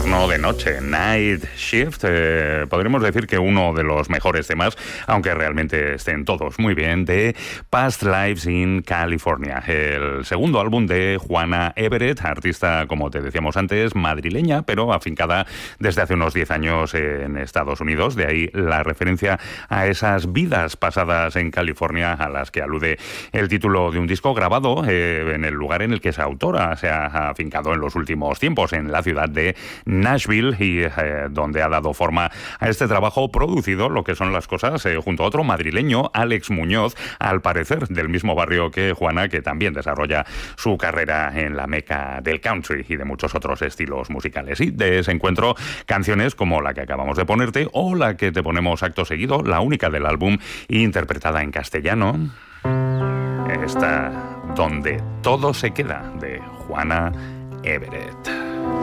Turno de noche, Night Shift, podríamos decir que uno de los mejores temas, aunque realmente estén todos muy bien, de Past Lives in California, el segundo álbum de Juana Everett, artista, como te decíamos antes, madrileña, pero afincada desde hace unos 10 años en Estados Unidos, de ahí la referencia a esas vidas pasadas en California a las que alude el título de un disco grabado en el lugar en el que esa autora se ha afincado en los últimos tiempos, en la ciudad de Nashville, y donde ha dado forma a este trabajo producido, lo que son las cosas, junto a otro madrileño, Alex Muñoz, al parecer del mismo barrio que Juana, que también desarrolla su carrera en la meca del country y de muchos otros estilos musicales. Y de ese encuentro, canciones como la que acabamos de ponerte o la que te ponemos acto seguido, la única del álbum interpretada en castellano, esta Donde todo se queda, de Juana Everett.